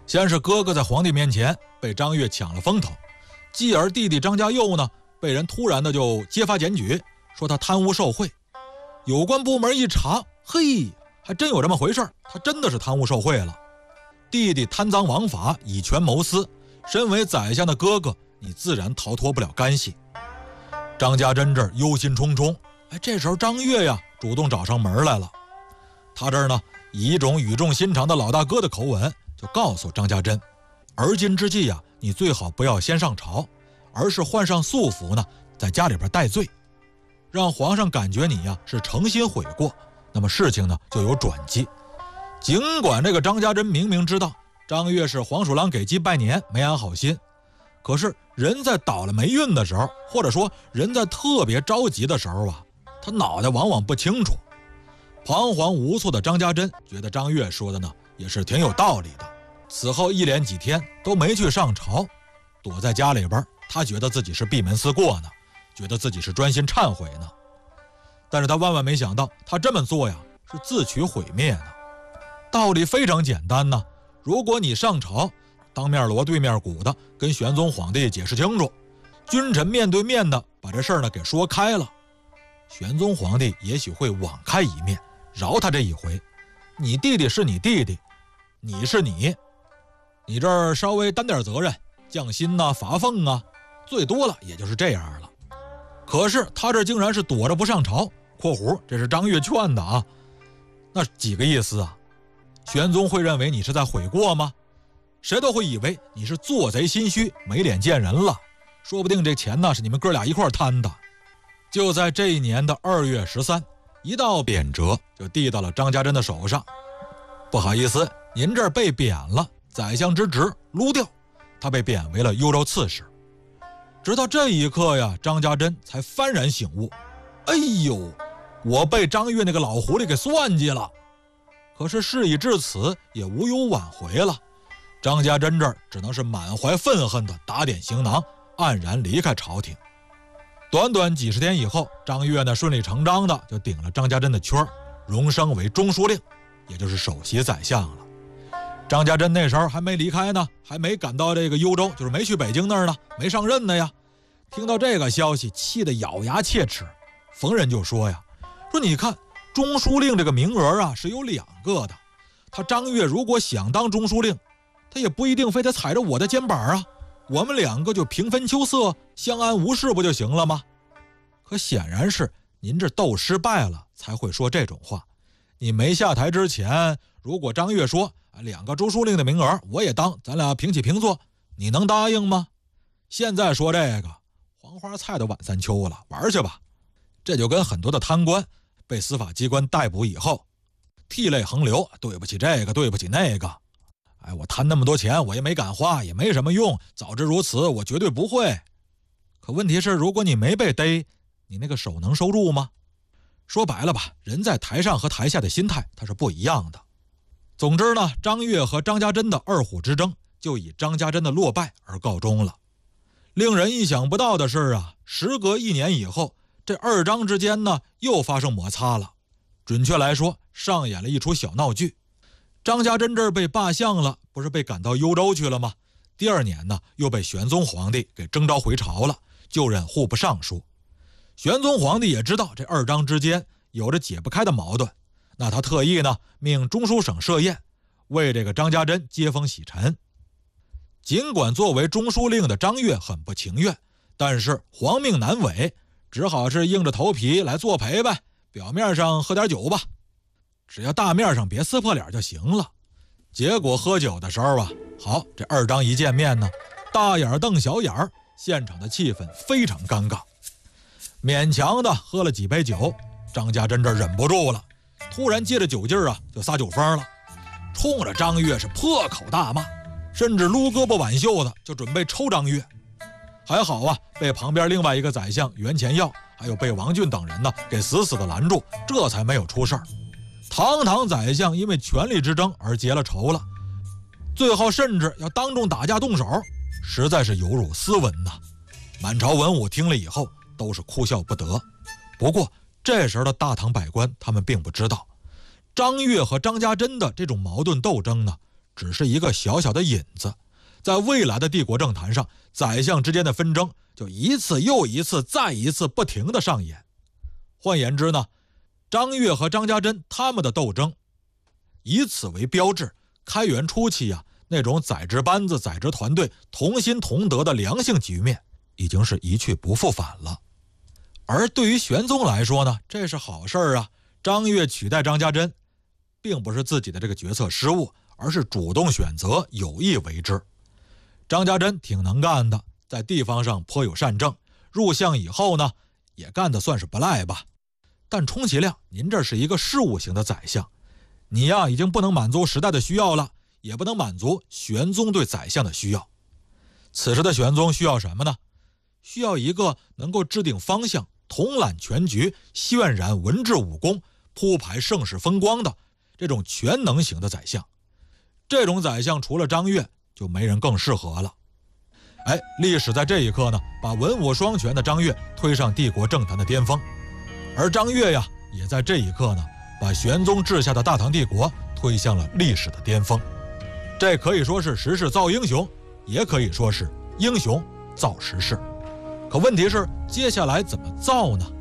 先是哥哥在皇帝面前被张悦抢了风头，继而弟弟张家佑呢被人突然的就揭发检举，说他贪污受贿。有关部门一查，嘿，还真有这么回事，他真的是贪污受贿了。弟弟贪赃枉法，以权谋私，身为宰相的哥哥，你自然逃脱不了干系。张家珍这儿忧心忡忡，这时候张悦呀主动找上门来了。他这儿呢以一种语重心长的老大哥的口吻就告诉张家珍，而今之计呀，你最好不要先上朝，而是换上素服呢，在家里边戴罪，让皇上感觉你呀是诚心悔过，那么事情呢就有转机。尽管这个张家珍明明知道张悦是黄鼠狼给鸡拜年，没安好心，可是人在倒了霉运的时候，或者说人在特别着急的时候啊，他脑袋往往不清楚。彷徨无措的张家珍觉得张悦说的呢也是挺有道理的，此后一连几天都没去上朝，躲在家里边，他觉得自己是闭门思过呢，觉得自己是专心忏悔呢。但是他万万没想到，他这么做呀是自取毁灭呢。道理非常简单呢，如果你上朝，当面锣对面鼓的跟玄宗皇帝解释清楚，君臣面对面的把这事儿呢给说开了，玄宗皇帝也许会网开一面，饶他这一回。你弟弟是你弟弟，你是你，你这儿稍微担点责任，降薪啊罚俸啊，最多了也就是这样了。可是他这竟然是躲着不上朝（括弧这是张悦劝的啊），那几个意思啊？玄宗会认为你是在悔过吗？谁都会以为你是做贼心虚，没脸见人了，说不定这钱呢是你们哥俩一块贪的。就在这一年的2月13，一道贬谪就递到了张家珍的手上。不好意思，您这儿被贬了，宰相之职撸掉，他被贬为了幽州刺史。直到这一刻呀，张家珍才幡然醒悟，哎呦，我被张悦那个老狐狸给算计了。可是事已至此，也无有挽回了。张家珍这儿只能是满怀愤恨的打点行囊，黯然离开朝廷。短短几十天以后，张悦呢顺理成章的就顶了张家珍的圈，荣升为中书令，也就是首席宰相了。张家珍那时候还没离开呢，还没赶到这个幽州，就是没去北京那儿呢，没上任呢呀。听到这个消息，气得咬牙切齿，逢人就说呀，说你看中书令这个名额啊是有2个的，他张悦如果想当中书令，他也不一定非得踩着我的肩膀啊，我们2个就平分秋色，相安无事不就行了吗？可显然是您这斗失败了才会说这种话。你没下台之前，如果张悦说2个中书令的名额我也当，咱俩平起平坐，你能答应吗？现在说这个黄花菜都晚3秋了，玩去吧。这就跟很多的贪官被司法机关逮捕以后涕泪横流，对不起这个对不起那个，我贪那么多钱我也没敢花，也没什么用，早知如此我绝对不会。可问题是，如果你没被逮，你那个手能收住吗？说白了吧，人在台上和台下的心态它是不一样的。总之呢，张悦和张家珍的二虎之争就以张家珍的落败而告终了。令人意想不到的是啊，时隔1年以后，这2张之间呢又发生摩擦了。准确来说，上演了一出小闹剧。张家珍这儿被罢相了，不是被赶到幽州去了吗？第2年呢，又被玄宗皇帝给征召回朝了，就任户部尚书。玄宗皇帝也知道这2张之间有着解不开的矛盾，那他特意呢命中书省设宴，为这个张家珍接风洗尘。尽管作为中书令的张悦很不情愿，但是皇命难违，只好是硬着头皮来作陪呗，表面上喝点酒吧，只要大面上别撕破脸就行了。结果喝酒的时候啊，好，这2张一见面呢，大眼瞪小眼儿，现场的气氛非常尴尬。勉强的喝了几杯酒，张家珍这忍不住了，突然借着酒劲儿啊就撒酒疯了，冲着张悦是破口大骂，甚至撸胳膊挽袖子就准备抽张悦。还好啊，被旁边另外一个宰相袁前耀还有被王俊等人呢给死死的拦住，这才没有出事儿。堂堂宰相因为权力之争而结了仇了，最后甚至要当众打架动手，实在是有辱斯文呐。满朝文武听了以后都是哭笑不得。不过这时候的大唐百官他们并不知道，张悦和张家珍的这种矛盾斗争呢， 只是一个小小的引子，在未来的帝国政坛上，宰相之间的纷争就一次又一次再一次不停地上演。换言之呢，张悦和张家珍他们的斗争以此为标志，开元初期那种宰执班子宰执团队同心同德的良性局面已经是一去不复返了。而对于玄宗来说呢，这是好事啊。张悦取代张家珍并不是自己的这个决策失误，而是主动选择，有意为之。张家珍挺能干的，在地方上颇有善政，入相以后呢也干得算是不赖吧。但充其量您这是一个事务型的宰相，你已经不能满足时代的需要了，也不能满足玄宗对宰相的需要。此时的玄宗需要什么呢？需要一个能够制定方向、统揽全局、渲染文治武功、铺排盛世风光的这种全能型的宰相。这种宰相除了张悦就没人更适合了。历史在这一刻呢，把文武双全的张悦推上帝国政坛的巅峰，而张悦也在这一刻呢，把玄宗治下的大唐帝国推向了历史的巅峰。这可以说是时势造英雄，也可以说是英雄造时势。可问题是，接下来怎么造呢？